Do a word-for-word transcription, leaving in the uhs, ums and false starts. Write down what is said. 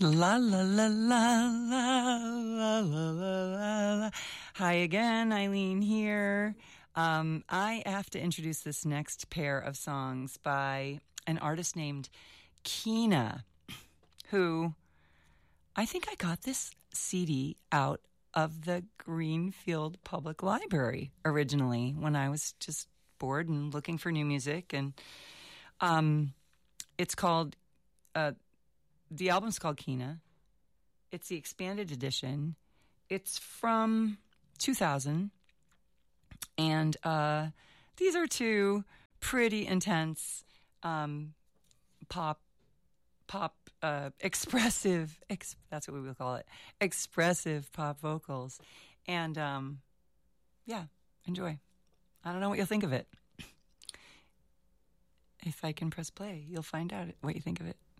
La la la la la la la la la. Hi again, Eileen here. Um, I have to introduce this next pair of songs by an artist named Kina, who I think I got this C D out of the Greenfield Public Library originally when I was just bored and looking for new music. And um, it's called... Uh, The album's called Kina. It's the expanded edition. It's from two thousand. And uh, these are two pretty intense um, pop, pop, uh, expressive, ex- that's what we would call it, expressive pop vocals. And um, yeah, enjoy. I don't know what you'll think of it. If I can press play, you'll find out what you think of it.